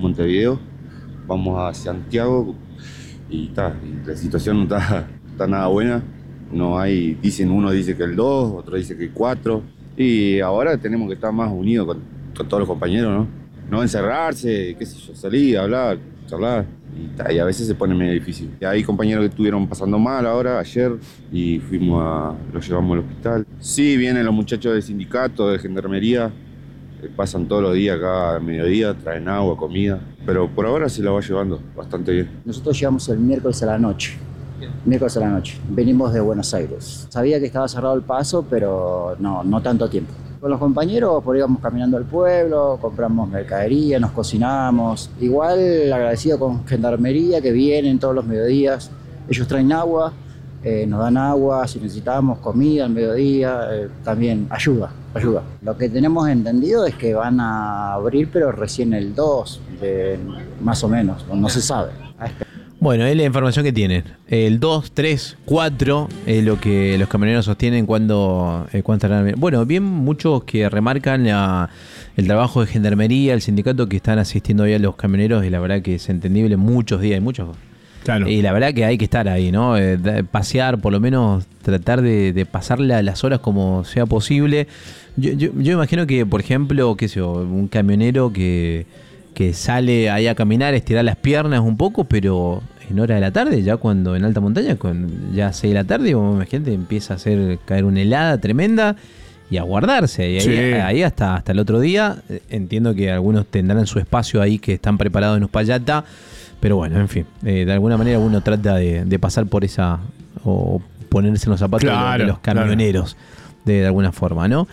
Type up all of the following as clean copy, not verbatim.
Montevideo, vamos a Santiago y la situación no está nada buena. No hay, uno dice que el 2, otro dice que el 4. Y ahora tenemos que estar más unidos con todos los compañeros, ¿no? No encerrarse, qué sé yo, salir, hablar, charlar. Y a veces se pone medio difícil. Y hay compañeros que estuvieron pasando mal ahora, ayer, y los llevamos al hospital. Sí, vienen los muchachos del sindicato, de gendarmería, pasan todos los días acá al mediodía, traen agua, comida. Pero por ahora se la va llevando bastante bien. Nosotros llegamos el miércoles a la noche. Miércoles a la noche. Venimos de Buenos Aires. Sabía que estaba cerrado el paso, pero no tanto tiempo. Con los compañeros por ahí íbamos caminando al pueblo, compramos mercadería, nos cocinamos. Igual agradecido con Gendarmería que vienen todos los mediodías. Ellos traen agua, nos dan agua, si necesitamos comida al mediodía, también ayuda. Lo que tenemos entendido es que van a abrir, pero recién el 2, más o menos, no se sabe. Bueno, es la información que tienen. El 2, 3, 4 es lo que los camioneros sostienen cuando estarán. Bueno, bien muchos que remarcan el trabajo de Gendarmería, el sindicato que están asistiendo hoy a los camioneros, y la verdad que es entendible, muchos días, muchos. Claro. Y la verdad que hay que estar ahí, ¿no? Pasear, por lo menos tratar de pasarle a las horas como sea posible. Yo imagino que, por ejemplo, qué sé yo, un camionero que sale ahí a caminar, estirar las piernas un poco, pero en hora de la tarde, ya cuando en alta montaña, ya 6 de la tarde, imagínate, empieza a caer una helada tremenda y a guardarse. Y ahí hasta el otro día, entiendo que algunos tendrán su espacio ahí que están preparados en Uspallata, pero bueno, en fin, de alguna manera uno trata de pasar por esa, o ponerse en los zapatos de los camioneros, de alguna forma, ¿no?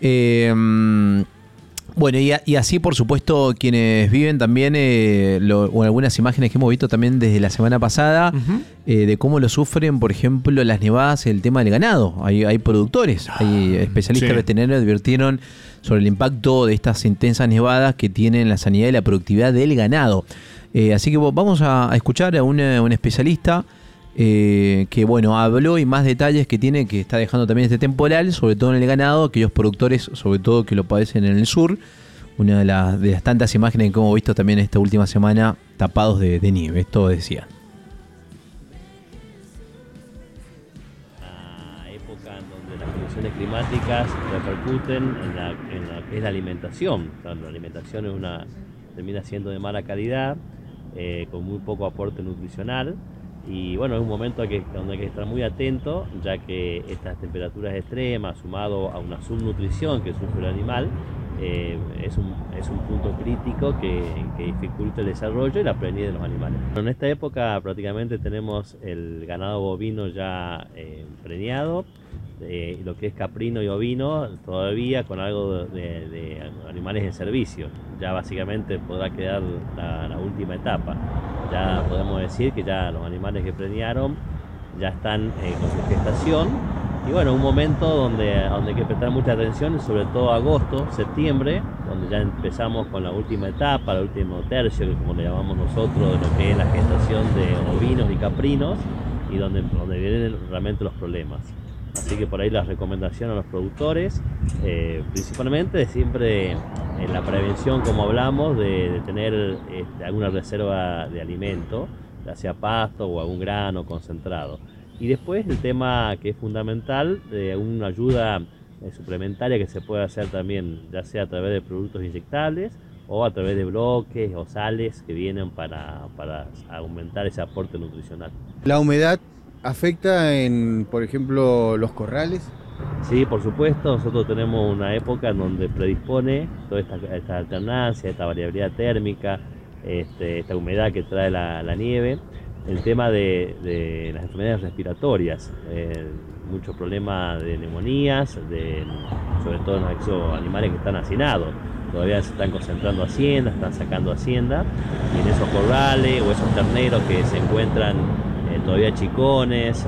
Bueno, y así, por supuesto, quienes viven también, o algunas imágenes que hemos visto también desde la semana pasada, de cómo lo sufren, por ejemplo, las nevadas, el tema del ganado. Hay productores, hay especialistas veterinarios que advirtieron sobre el impacto de estas intensas nevadas que tienen la sanidad y la productividad del ganado. Así que vamos a escuchar a un especialista que bueno, habló y más detalles que está dejando también este temporal, sobre todo en el ganado, aquellos productores, sobre todo que lo padecen en el sur, una de las tantas imágenes que hemos visto también esta última semana tapados de nieve. Esto decía. Una época en donde las condiciones climáticas repercuten en lo que es la alimentación. O sea, la alimentación termina siendo de mala calidad, con muy poco aporte nutricional. Y bueno, es un momento donde hay que estar muy atento, ya que estas temperaturas extremas, sumado a una subnutrición que sufre el animal, es un punto crítico que dificulta el desarrollo y la prenía de los animales. En esta época prácticamente tenemos el ganado bovino ya preñado, lo que es caprino y ovino todavía con algo de animales en servicio. Ya básicamente podrá quedar la última etapa. Ya podemos decir que ya los animales que preñaron ya están con su gestación. Y bueno, un momento donde hay que prestar mucha atención, sobre todo agosto, septiembre, donde ya empezamos con la última etapa, el último tercio, como le llamamos nosotros, de lo que es la gestación de ovinos y caprinos, y donde vienen realmente los problemas. Así que por ahí la recomendación a los productores, principalmente siempre en la prevención, como hablamos, de tener alguna reserva de alimento, ya sea pasto o algún grano concentrado. Y después el tema que es fundamental, de una ayuda suplementaria que se puede hacer también, ya sea a través de productos inyectables o a través de bloques o sales que vienen para aumentar ese aporte nutricional. ¿La humedad afecta por ejemplo, los corrales? Sí, por supuesto. Nosotros tenemos una época en donde predispone toda esta alternancia, esta variabilidad térmica, esta humedad que trae la nieve, el tema de las enfermedades respiratorias, muchos problemas de neumonías, sobre todo en los animales que están hacinados. Todavía se están concentrando haciendas, están sacando hacienda, y en esos corrales o esos terneros que se encuentran todavía chicones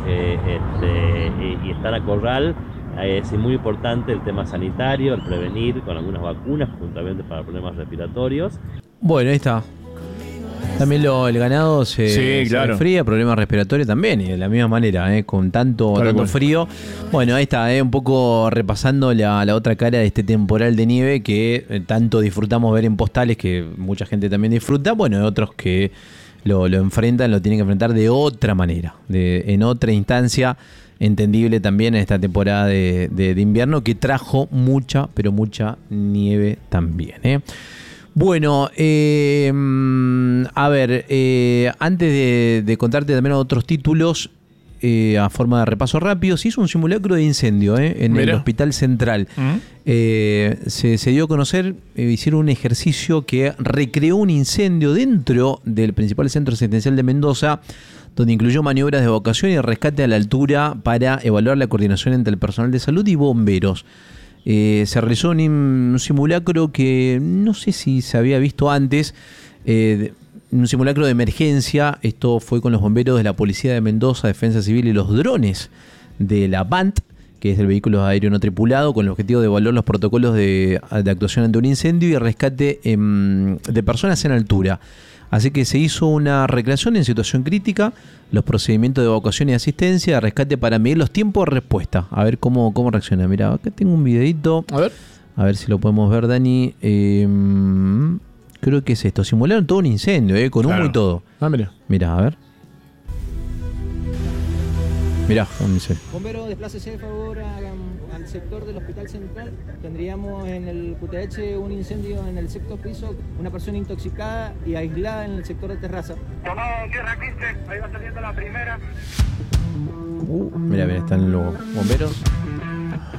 y están a corral, es muy importante el tema sanitario, el prevenir con algunas vacunas, juntamente para problemas respiratorios. Bueno, ahí está. También el ganado se enfría, problemas respiratorios también, y de la misma manera, con tanto frío. Bueno, ahí está, un poco repasando la otra cara de este temporal de nieve que tanto disfrutamos ver en postales, que mucha gente también disfruta. Bueno, hay otros que lo enfrentan, lo tienen que enfrentar de otra manera, en otra instancia, entendible también en esta temporada de invierno que trajo mucha, pero mucha nieve también. Bueno, a ver, antes de contarte también otros títulos, a forma de repaso rápido, se hizo un simulacro de incendio en el Hospital Central. Se dio a conocer, hicieron un ejercicio que recreó un incendio dentro del principal centro asistencial de Mendoza, donde incluyó maniobras de evacuación y rescate a la altura para evaluar la coordinación entre el personal de salud y bomberos. Se realizó un simulacro que no sé si se había visto antes, un simulacro de emergencia. Esto fue con los bomberos de la Policía de Mendoza, Defensa Civil y los drones de la BANT, que es el vehículo aéreo no tripulado, con el objetivo de evaluar los protocolos de actuación ante un incendio y rescate de personas en altura. Así que se hizo una recreación en situación crítica, los procedimientos de evacuación y asistencia, de rescate para medir los tiempos de respuesta. A ver cómo reacciona. Mira, acá tengo un videito. A ver si lo podemos ver, Dani. Creo que es esto. Simularon todo un incendio, con humo y todo. Mira, a ver. Mirá, ¿dónde dice? Bombero, desplácese de favor al sector del Hospital Central. Tendríamos en el QTH un incendio en el sexto piso, una persona intoxicada y aislada en el sector de terraza. Tomado tierra, Cristian, ahí va saliendo la primera. Mira, están los bomberos.